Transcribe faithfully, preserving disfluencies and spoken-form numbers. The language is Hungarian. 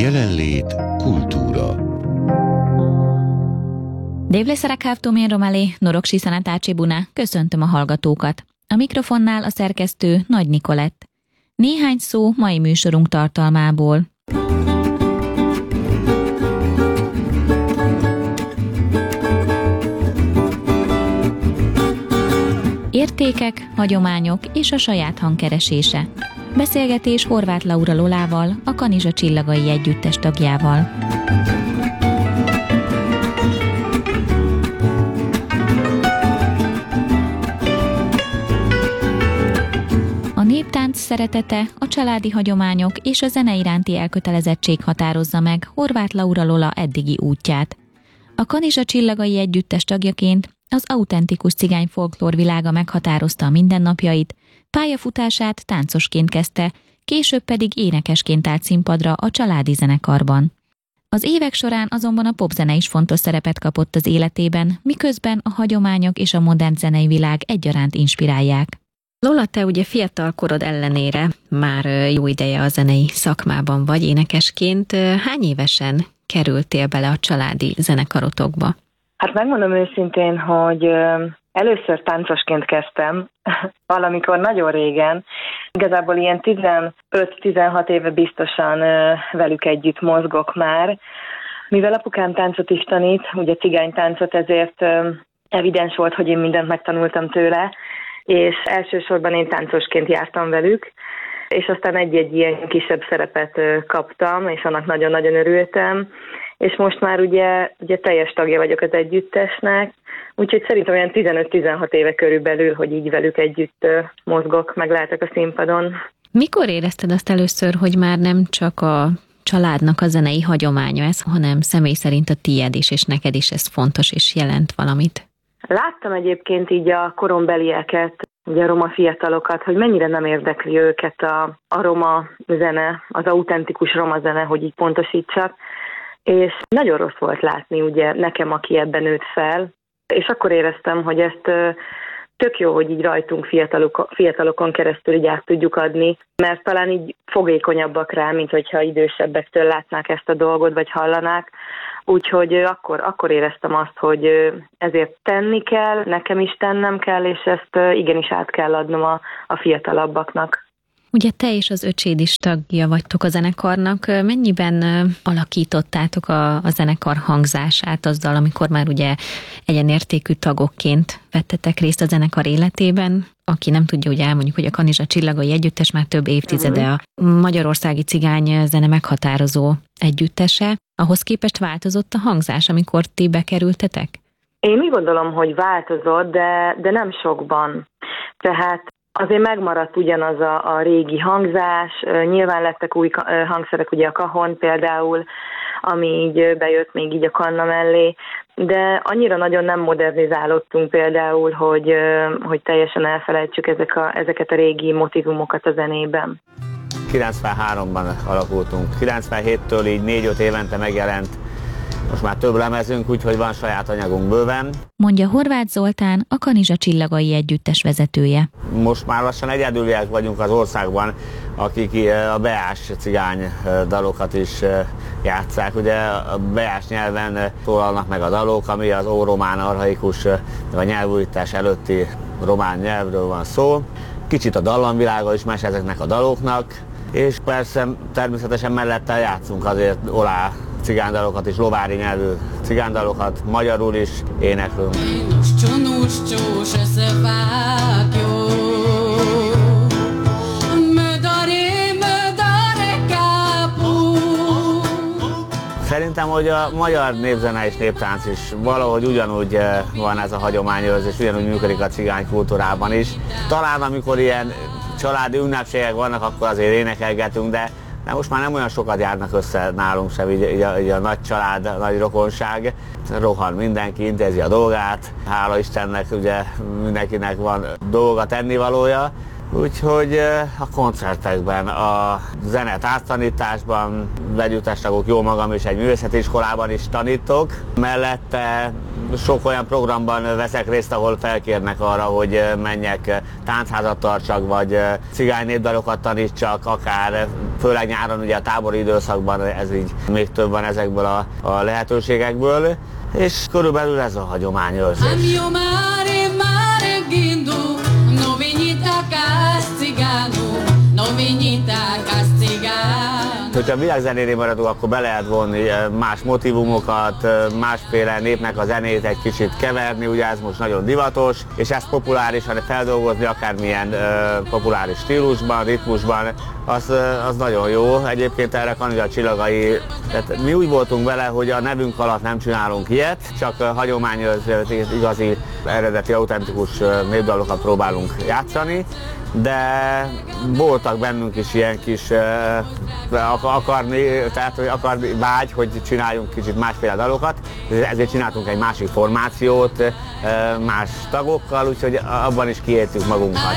Jelenlét, kultúra. Dévle Szerekávtómén Romelé, Noroksi Szanátácsi Buna, köszöntöm a hallgatókat. A mikrofonnál a szerkesztő Nagy Nikolett. Néhány szó mai műsorunk tartalmából. Értékek, hagyományok és a saját hangkeresése. Beszélgetés Horváth Laura Lolával, a Kanizsa Csillagai Együttes tagjával. A néptánc szeretete, a családi hagyományok és a zene iránti elkötelezettség határozza meg Horváth Laura Lola eddigi útját. A Kanizsa Csillagai Együttes tagjaként az autentikus cigány folklór világa meghatározta a mindennapjait, pályafutását táncosként kezdte, később pedig énekesként állt színpadra a családi zenekarban. Az évek során azonban a popzene is fontos szerepet kapott az életében, miközben a hagyományok és a modern zenei világ egyaránt inspirálják. Lola, te ugye fiatal korod ellenére már jó ideje a zenei szakmában vagy énekesként. Hány évesen kerültél bele a családi zenekarotokba? Hát megmondom őszintén, hogy először táncosként kezdtem, valamikor nagyon régen. Igazából ilyen tizenöt-tizenhat éve biztosan velük együtt mozgok már. Mivel apukám táncot is tanít, ugye cigánytáncot, ezért evidens volt, hogy én mindent megtanultam tőle, és elsősorban én táncosként jártam velük, és aztán egy-egy ilyen kisebb szerepet kaptam, és annak nagyon-nagyon örültem. És most már ugye, ugye teljes tagja vagyok az együttesnek, úgyhogy szerintem olyan tizenöt-tizenhat éve körülbelül, hogy így velük együtt mozgok, meg lehetek a színpadon. Mikor érezted azt először, hogy már nem csak a családnak a zenei hagyománya ez, hanem személy szerint a tiéd is, és neked is ez fontos és jelent valamit? Láttam egyébként így a korombelieket, ugye a roma fiatalokat, hogy mennyire nem érdekli őket a, a roma zene, az autentikus roma zene, hogy így pontosítsak. És nagyon rossz volt látni, ugye, nekem, aki ebben nőtt fel, és akkor éreztem, hogy ezt tök jó, hogy így rajtunk fiatalok, fiatalokon keresztül így át tudjuk adni, mert talán így fogékonyabbak rá, mint hogyha idősebbektől látnák ezt a dolgot, vagy hallanák. Úgyhogy akkor, akkor éreztem azt, hogy ezért tenni kell, nekem is tennem kell, és ezt igenis át kell adnom a, a fiatalabbaknak. Ugye te és az öcséd is tagja vagytok a zenekarnak. Mennyiben alakítottátok a, a zenekar hangzását azzal, amikor már ugye egyenértékű tagokként vettetek részt a zenekar életében? Aki nem tudja, ugye elmondjuk, hogy a Kanizsa Csillagai Együttes már több évtizede a magyarországi cigány zene meghatározó együttese. Ahhoz képest változott a hangzás, amikor ti bekerültetek? Én úgy gondolom, hogy változott, de, de nem sokban. Tehát azért megmaradt ugyanaz a, a régi hangzás, nyilván lettek új hangszerek, ugye a kahon például, ami így bejött még így a kanna mellé, de annyira nagyon nem modernizálódtunk például, hogy, hogy teljesen elfelejtsük ezek a, ezeket a régi motivumokat a zenében. kilencvenháromban alakultunk, kilencvenhéttől így négy-öt évente megjelent. Most már több lemezünk, úgyhogy van saját anyagunk bőven. Mondja Horváth Zoltán, a Kanizsa Csillagai Együttes vezetője. Most már lassan egyedüliek vagyunk az országban, akik a beás cigány dalokat is játsszák. Ugye a beás nyelven szólalnak meg a dalok, ami az óromán archaikus, a nyelvújítás előtti román nyelvről van szó. Kicsit a dallamvilága is más ezeknek a daloknak, és persze természetesen mellette játszunk azért olá cigándalokat és lovári nyelvű cigándalokat, magyarul is éneklünk. Szerintem, hogy a magyar népzene és néptánc is valahogy ugyanúgy van ez a hagyományőrzés, ugyanúgy működik a cigány kultúrában is. Talán amikor ilyen családi ünnepségek vannak, akkor azért énekelgetünk, de de most már nem olyan sokat járnak össze nálunk sem, így, így, a, így a nagy család, a nagy rokonság. Rohan mindenki, intézi a dolgát. Hála Istennek, ugye mindenkinek van dolga tennivalója. Úgyhogy a koncertekben, a zene tánctanításban, vegyüttestagok, jó magam is egy művészeti iskolában is tanítok. Mellette sok olyan programban veszek részt, ahol felkérnek arra, hogy menjek táncházat tartsak, vagy cigány népdalokat tanítsak, akár főleg nyáron, ugye a tábori időszakban ez így még több van ezekből a, a lehetőségekből, és körülbelül ez a hagyományőrzés. Hogyha a világzenénél maradunk, akkor be lehet vonni más motivumokat, másféle népnek a zenét egy kicsit keverni, ugye ez most nagyon divatos, és ezt populárisan feldolgozni akármilyen uh, populáris stílusban, ritmusban, az, az nagyon jó. Egyébként erre Kanizsa Csillagai, tehát mi úgy voltunk vele, hogy a nevünk alatt nem csinálunk ilyet, csak hagyományos, igazi, eredeti, autentikus népdalokat próbálunk játszani, de voltak bennünk is ilyen kis uh, akarni, tehát hogy akarni vágy, hogy csináljunk kicsit másféle dalokat, ezért csináltunk egy másik formációt uh, más tagokkal, úgyhogy abban is kiéltük magunkat.